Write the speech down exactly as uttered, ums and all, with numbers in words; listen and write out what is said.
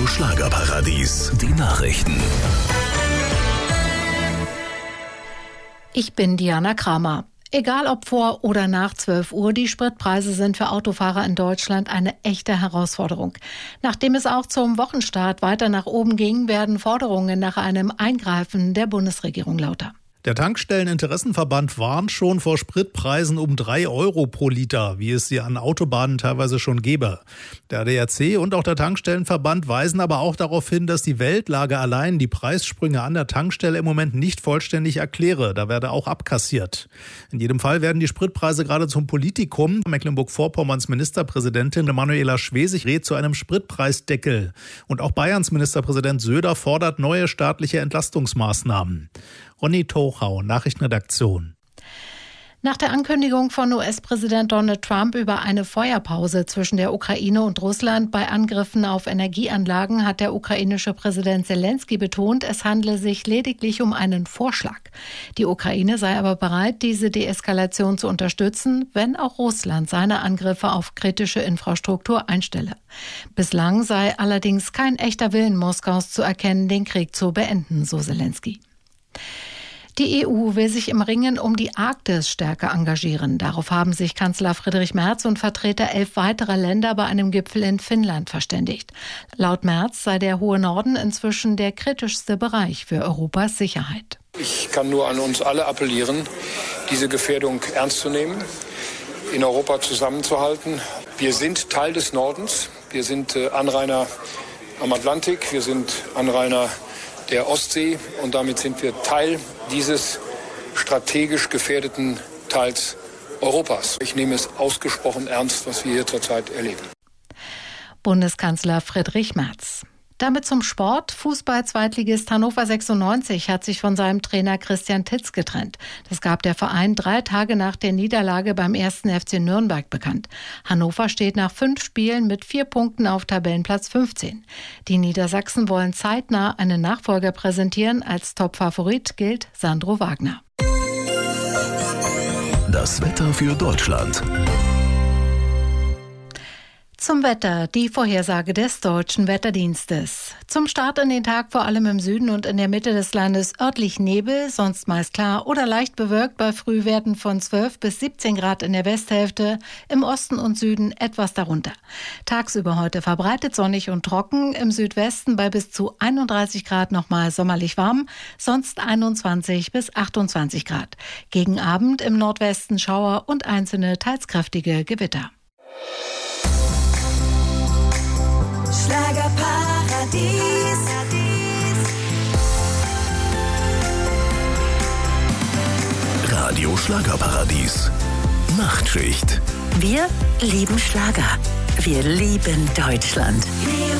Radio Schlagerparadies. Die Nachrichten. Ich bin Diana Kramer. Egal ob vor oder nach zwölf Uhr, die Spritpreise sind für Autofahrer in Deutschland eine echte Herausforderung. Nachdem es auch zum Wochenstart weiter nach oben ging, werden Forderungen nach einem Eingreifen der Bundesregierung lauter. Der Tankstelleninteressenverband warnt schon vor Spritpreisen um drei Euro pro Liter, wie es sie an Autobahnen teilweise schon gäbe. Der A D A C und auch der Tankstellenverband weisen aber auch darauf hin, dass die Weltlage allein die Preissprünge an der Tankstelle im Moment nicht vollständig erkläre. Da werde auch abkassiert. In jedem Fall werden die Spritpreise gerade zum Politikum. Mecklenburg-Vorpommerns Ministerpräsidentin Manuela Schwesig rät zu einem Spritpreisdeckel. Und auch Bayerns Ministerpräsident Söder fordert neue staatliche Entlastungsmaßnahmen. Ronny Tochau, Nachrichtenredaktion. Nach der Ankündigung von U S-Präsident Donald Trump über eine Feuerpause zwischen der Ukraine und Russland bei Angriffen auf Energieanlagen hat der ukrainische Präsident Zelensky betont, es handle sich lediglich um einen Vorschlag. Die Ukraine sei aber bereit, diese Deeskalation zu unterstützen, wenn auch Russland seine Angriffe auf kritische Infrastruktur einstelle. Bislang sei allerdings kein echter Willen Moskaus zu erkennen, den Krieg zu beenden, so Zelensky. Die E U will sich im Ringen um die Arktis stärker engagieren. Darauf haben sich Kanzler Friedrich Merz und Vertreter elf weiterer Länder bei einem Gipfel in Finnland verständigt. Laut Merz sei der hohe Norden inzwischen der kritischste Bereich für Europas Sicherheit. Ich kann nur an uns alle appellieren, diese Gefährdung ernst zu nehmen, in Europa zusammenzuhalten. Wir sind Teil des Nordens, wir sind Anrainer am Atlantik, wir sind Anrainer der Ostsee und damit sind wir Teil dieses strategisch gefährdeten Teils Europas. Ich nehme es ausgesprochen ernst, was wir hier zurzeit erleben. Bundeskanzler Friedrich Merz. Damit zum Sport. Fußball-Zweitligist Hannover sechsundneunzig hat sich von seinem Trainer Christian Titz getrennt. Das gab der Verein drei Tage nach der Niederlage beim ersten F C Nürnberg bekannt. Hannover steht nach fünf Spielen mit vier Punkten auf Tabellenplatz fünfzehn. Die Niedersachsen wollen zeitnah einen Nachfolger präsentieren. Als Top-Favorit gilt Sandro Wagner. Das Wetter für Deutschland. Zum Wetter, die Vorhersage des Deutschen Wetterdienstes. Zum Start in den Tag vor allem im Süden und in der Mitte des Landes örtlich Nebel, sonst meist klar oder leicht bewölkt bei Frühwerten von zwölf bis siebzehn Grad in der Westhälfte, im Osten und Süden etwas darunter. Tagsüber heute verbreitet sonnig und trocken, im Südwesten bei bis zu einunddreißig Grad nochmal sommerlich warm, sonst einundzwanzig bis achtundzwanzig Grad. Gegen Abend im Nordwesten Schauer und einzelne teils kräftige Gewitter. Schlagerparadies. Radio Schlagerparadies. Nachtschicht. Wir lieben Schlager. Wir lieben Deutschland. Wir